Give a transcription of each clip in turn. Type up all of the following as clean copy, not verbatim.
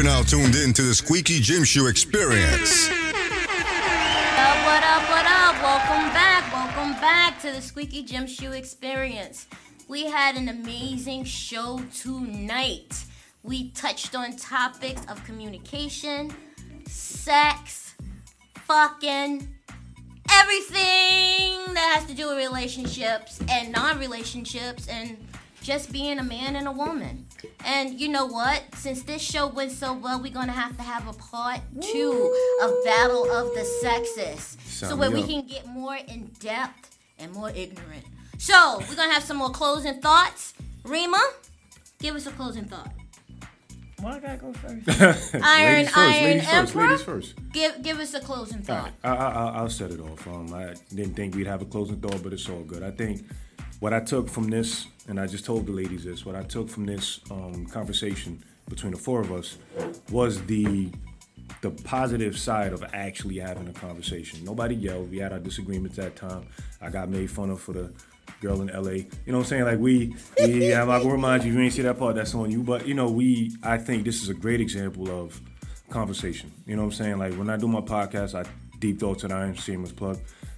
You're now tuned in to the Squeaky Gym Shoe Experience. What up, what up? Welcome back to the Squeaky Gym Shoe Experience. We had an amazing show tonight. We touched on topics of communication, sex, fucking, everything that has to do with relationships and non-relationships and just being a man and a woman. And you know what? Since this show went so well, we're going to have a part 2 of Battle of the Sexes. So where we can get more in depth and more ignorant. So we're going to have some more closing thoughts. Rima, give us a closing thought. Why I gotta go first? Iron Emperor. Ladies first. Give us a closing thought. Right. I'll set it off. I didn't think we'd have a closing thought, but it's all good. I think what I took from this, and I just told the ladies this, what I took from this conversation between the four of us was the positive side of actually having a conversation. Nobody yelled. We had our disagreements that time. I got made fun of for the girl in LA. You know what I'm saying? Like we I'm not gonna remind you, if you ain't see that part, that's on you. But you know, I think this is a great example of conversation. You know what I'm saying? Like when I do my podcast, I Deep Thoughts and Iron, shameless plug.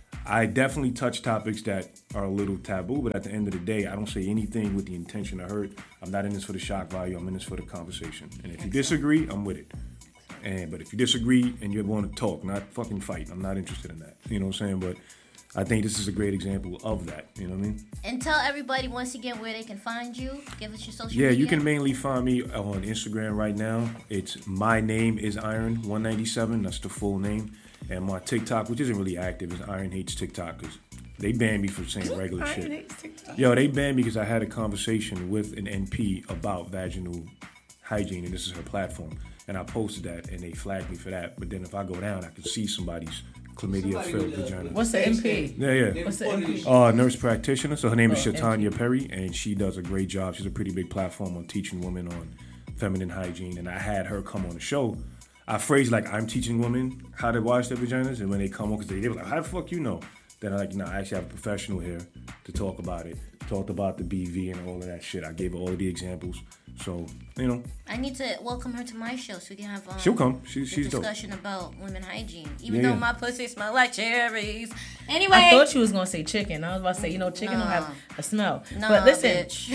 I definitely touch topics that are a little taboo, but at the end of the day, I don't say anything with the intention to hurt. I'm not in this for the shock value. I'm in this for the conversation. And if you disagree, I'm with it. But if you disagree and you want to talk, not fucking fight, I'm not interested in that. You know what I'm saying? But I think this is a great example of that. You know what I mean? And tell everybody once again where they can find you. Give us your social media. Yeah, you can mainly find me on Instagram right now. It's my name is Iron197. That's the full name. And my TikTok, which isn't really active, is Iron Hates TikTok because they banned me for saying regular shit. Hates TikTok. Yo, they banned me because I had a conversation with an NP about vaginal hygiene, and this is her platform. And I posted that, and they flagged me for that. But then if I go down, I can see somebody's chlamydia-filled vagina. What's the MP? Yeah. What's the MP? Nurse practitioner. So her name is Shatanya Perry, and she does a great job. She's a pretty big platform on teaching women on feminine hygiene. And I had her come on the show. I phrase like I'm teaching women how to wash their vaginas, and when they come on, because they were like, "How the fuck you know?" Then I'm like, "No, I actually have a professional here to talk about it." Talked about the BV and all of that shit. I gave her all of the examples. So, you know. I need to welcome her to my show so we can have she'll come. She's discussion dope. About women hygiene. Even though my pussy smells like cherries. Anyway. I thought you was going to say chicken. I was about to say, chicken don't have a smell. No, but listen. Bitch.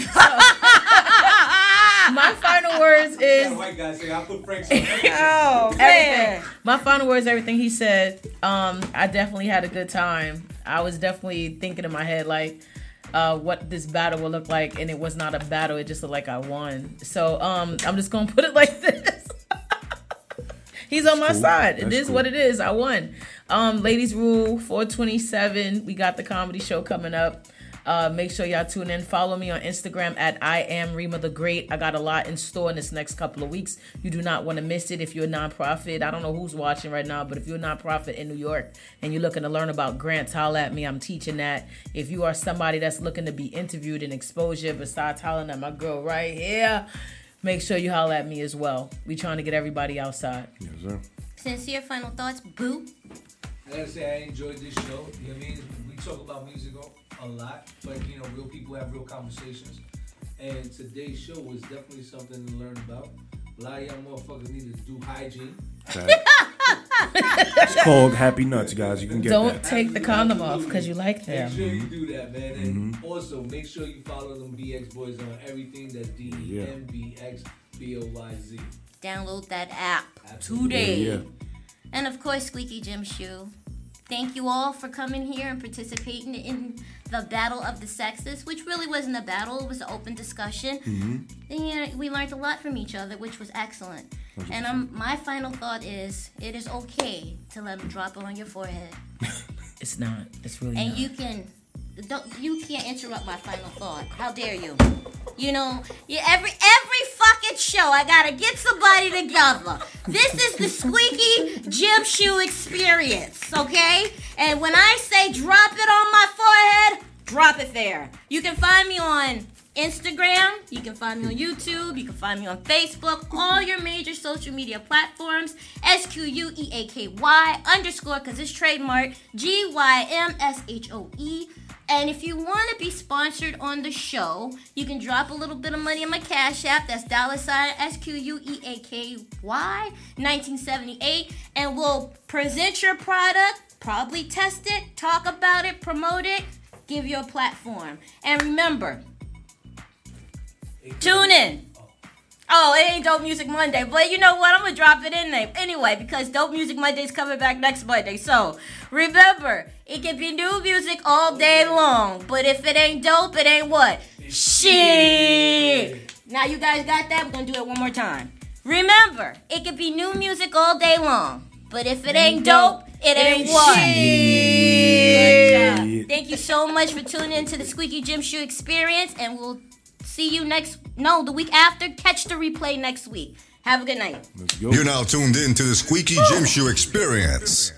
My final words is... White guy say, I put Frank's oh, man. My final words, everything he said, I definitely had a good time. I was definitely thinking in my head, like, what this battle will look like, and it was not a battle. It just looked like I won. So I'm just going to put it like this. He's on my side. That's it is cool. What it is. I won. Ladies Rule 427. We got the comedy show coming up. Make sure y'all tune in. Follow me on Instagram at I am Rima the Great. I got a lot in store in this next couple of weeks. You do not want to miss it. If you're a nonprofit, I don't know who's watching right now, but if you're a nonprofit in New York and you're looking to learn about grants, holla at me. I'm teaching that. If you are somebody that's looking to be interviewed in exposure besides hollering at my girl right here, make sure you holla at me as well. We trying to get everybody outside. Yes, sir. Sincere final thoughts, boo. I gotta say, I enjoyed this show. You know what I mean? We talk about music a lot, but real people have real conversations. And today's show was definitely something to learn about. A lot of y'all motherfuckers need to do hygiene. It's called Happy Nuts, guys. You can get Don't that. take the condom off because you like them. Make sure you do that, man. And also, make sure you follow them BX Boys on everything. That's DEMBXBOYZ. Download that app today. Yeah. And of course, Squeaky Gym Shoe. Thank you all for coming here and participating in the Battle of the Sexes, which really wasn't a battle. It was an open discussion. And we learned a lot from each other, which was excellent. 100%. And my final thought is, it is okay to let them drop it on your forehead. It's not. It's really and not. You can't interrupt my final thought. How dare you? Every fucking show I gotta get somebody together. This is the Squeaky Gym Shoe Experience, okay? And when I say drop it on my forehead, drop it there. You can find me on Instagram, you can find me on YouTube, you can find me on Facebook, all your major social media platforms, SQUEAKY _ because it's trademark, GYMSHOE And if you want to be sponsored on the show, you can drop a little bit of money in my Cash App. That's $SQUEAKY 1978. And we'll present your product, probably test it, talk about it, promote it, give you a platform. And remember, tune in. Oh, it ain't Dope Music Monday, but you know what? I'm going to drop it in there anyway because Dope Music Monday's coming back next Monday. So, remember, it can be new music all day long, but if it ain't dope, it ain't what? Shit. Now you guys got that? We're going to do it one more time. Remember, it can be new music all day long, but if it ain't dope, it ain't what? Good job. Thank you so much for tuning in to the Squeaky Gym Shoe Experience, and we'll see you the week after. Catch the replay next week. Have a good night. You're now tuned in to the Squeaky Gym Shoe Experience.